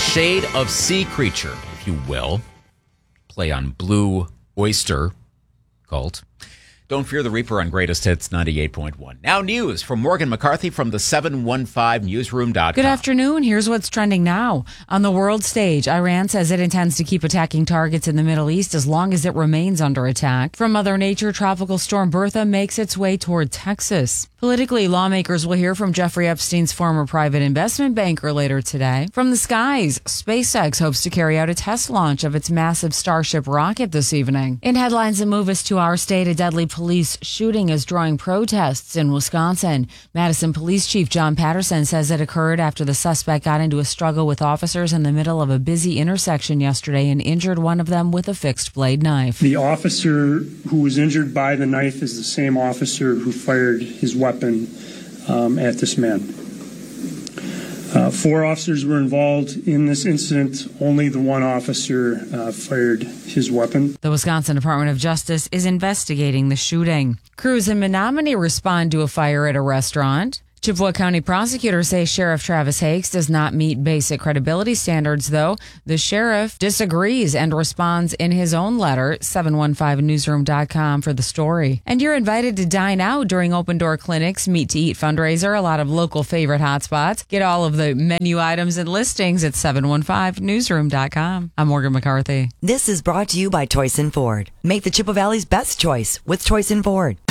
shade of sea creature, if you will. Play on Blue Oyster Cult. Don't Fear the Reaper on Greatest Hits 98.1. Now news from Morgan McCarthy from the 715newsroom.com. Good afternoon. Here's what's trending now. On the world stage, Iran says it intends to keep attacking targets in the Middle East as long as it remains under attack. From Mother Nature, Tropical Storm Bertha makes its way toward Texas. Politically, lawmakers will hear from Jeffrey Epstein's former private investment banker later today. From the skies, SpaceX hopes to carry out a test launch of its massive Starship rocket this evening. In headlines that move us to our state, a deadly police shooting is drawing protests in Wisconsin. Madison Police Chief John Patterson says it occurred after the suspect got into a struggle with officers in the middle of a busy intersection yesterday and injured one of them with a fixed blade knife. The officer who was injured by the knife is the same officer who fired his weapon at this man. 4 officers were involved in this incident. Only the one officer fired his weapon. The Wisconsin Department of Justice is investigating the shooting. Crews in Menominee respond to a fire at a restaurant. Chippewa County prosecutors say Sheriff Travis Hakes does not meet basic credibility standards, though. The sheriff disagrees and responds in his own letter, 715newsroom.com for the story. And you're invited to dine out during Open Door Clinic's Meet to Eat fundraiser, a lot of local favorite hotspots. Get all of the menu items and listings at 715newsroom.com. I'm Morgan McCarthy. This is brought to you by Toyson Ford. Make the Chippewa Valley's best choice with Toyson Ford.